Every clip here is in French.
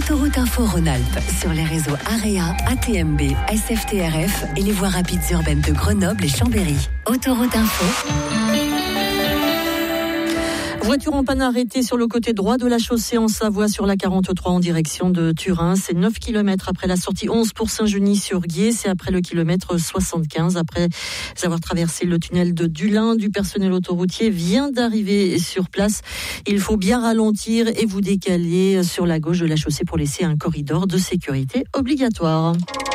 Autoroute Info Rhône-Alpes sur les réseaux AREA, ATMB, SFTRF et les voies rapides urbaines de Grenoble et Chambéry. Autoroute Info. Voiture en panne arrêtée sur le côté droit de la chaussée en Savoie sur la 43 en direction de Turin. C'est 9 km après la sortie 11 pour Saint-Genis-sur-Guiers. C'est après le kilomètre 75. Après avoir traversé le tunnel de Dulin, du personnel autoroutier vient d'arriver sur place. Il faut bien ralentir et vous décaler sur la gauche de la chaussée pour laisser un corridor de sécurité obligatoire.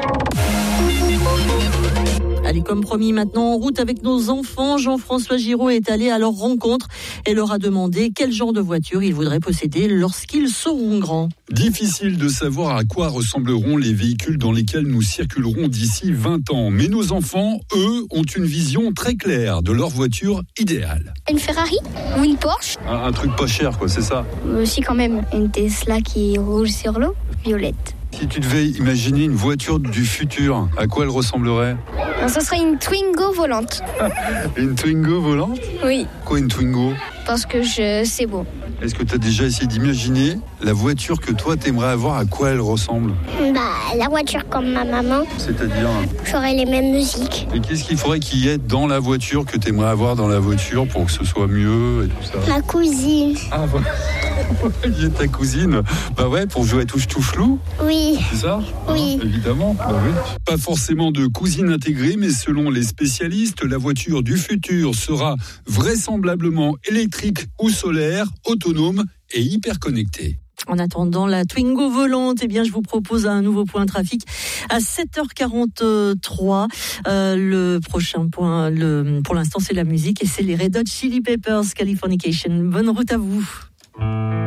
Allez, comme promis, maintenant en route avec nos enfants. Jean-François Giraud est allé à leur rencontre et leur a demandé quel genre de voiture ils voudraient posséder lorsqu'ils seront grands. Difficile de savoir à quoi ressembleront les véhicules dans lesquels nous circulerons d'ici 20 ans. Mais nos enfants, eux, ont une vision très claire de leur voiture idéale. Une Ferrari ou une Porsche. Un truc pas cher, quoi, c'est ça? Aussi quand même une Tesla qui roule sur l'eau, violette. Si tu devais imaginer une voiture du futur, à quoi elle ressemblerait? Ce serait une Twingo volante. Une Twingo volante? Oui. Quoi une Twingo? Parce que c'est beau. Est-ce que tu as déjà essayé d'imaginer la voiture que toi t'aimerais avoir, à quoi elle ressemble? La voiture comme ma maman. C'est-à-dire? J'aurais les mêmes musiques. Et qu'est-ce qu'il faudrait qu'il y ait dans la voiture que t'aimerais avoir dans la voiture pour que ce soit mieux et tout ça? Ma cousine. Ah voilà. Il y a ta cousine. Bah ouais, pour jouer à touche-touche-loup. Oui. C'est ça? Oui. Évidemment. Bah oui. Pas forcément de cousine intégrée, mais selon les spécialistes, la voiture du futur sera vraisemblablement électrique ou solaire, autonome et hyper connectée. En attendant la Twingo volante, eh bien, je vous propose un nouveau point trafic à 7h43. Le prochain point, pour l'instant, c'est la musique et c'est les Red Hot Chili Peppers, Californication. Bonne route à vous.